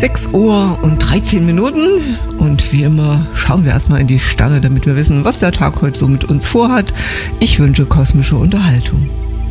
6:13 und wie immer schauen wir erstmal in die Sterne, damit wir wissen, was der Tag heute so mit uns vorhat. Ich wünsche kosmische Unterhaltung.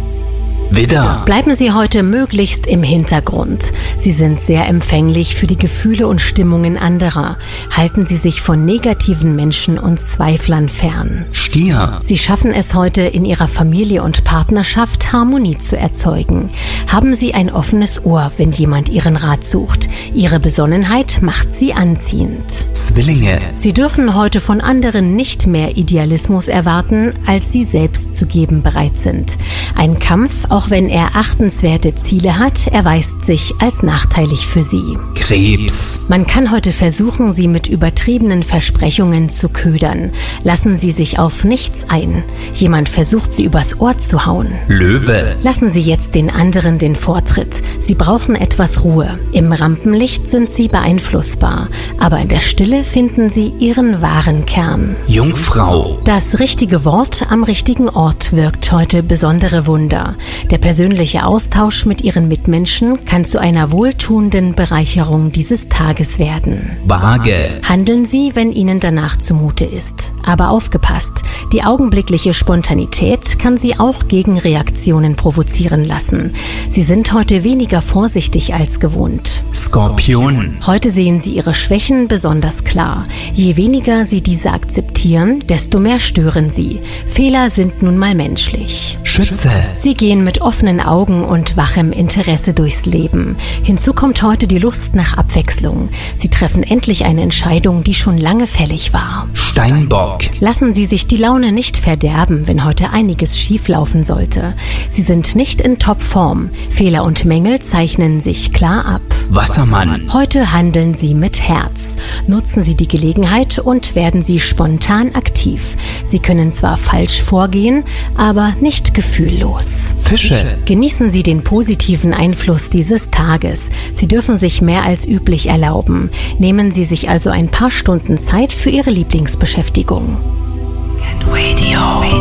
Widder. Bleiben Sie heute möglichst im Hintergrund. Sie sind sehr empfänglich für die Gefühle und Stimmungen anderer. Halten Sie sich von negativen Menschen und Zweiflern fern. Stier. Sie schaffen es heute, in Ihrer Familie und Partnerschaft Harmonie zu erzeugen. Haben Sie ein offenes Ohr, wenn jemand Ihren Rat sucht. Ihre Besonnenheit macht Sie anziehend. Zwillinge. Sie dürfen heute von anderen nicht mehr Idealismus erwarten, als Sie selbst zu geben bereit sind. Ein Kampf, auch wenn er achtenswerte Ziele hat, erweist sich als nachteilig für Sie. Krebs. Man kann heute versuchen, Sie mit übertriebenen Versprechungen zu ködern. Lassen Sie sich auf nichts ein. Jemand versucht, Sie übers Ohr zu hauen. Löwe. Lassen Sie jetzt den anderen den Vortritt. Sie brauchen etwas Ruhe. Im Rampenlicht sind Sie beeinflussbar, aber in der Stille finden Sie Ihren wahren Kern. Jungfrau. Das richtige Wort am richtigen Ort wirkt heute besondere Wunder. Der persönliche Austausch mit Ihren Mitmenschen kann zu einer wohltuenden Bereicherung dieses Tages werden. Waage. Handeln Sie, wenn Ihnen danach zumute ist. Aber aufgepasst, die augenblickliche Spontanität kann Sie auch Gegenreaktionen provozieren lassen. Sie sind heute weniger vorsichtig als gewohnt. Skorpion. Heute sehen Sie Ihre Schwächen besonders klar. Je weniger Sie diese akzeptieren, desto mehr stören Sie. Fehler sind nun mal menschlich. Schütze. Sie gehen mit offenen Augen und wachem Interesse durchs Leben. Hinzu kommt heute die Lust nach Abwechslung. Sie treffen endlich eine Entscheidung, die schon lange fällig war. Steinbock. Lassen Sie sich die Laune nicht verderben, wenn heute einiges schieflaufen sollte. Sie sind nicht in Topform. Fehler und Mängel zeichnen sich klar ab. Wassermann. Heute handeln Sie mit Herz. Nutzen Sie die Gelegenheit und werden Sie spontan aktiv. Sie können zwar falsch vorgehen, aber nicht gefühllos. Fische. Genießen Sie den positiven Einfluss dieses Tages. Sie dürfen sich mehr als üblich erlauben. Nehmen Sie sich also ein paar Stunden Zeit für Ihre Lieblingsbeschäftigung. Radio.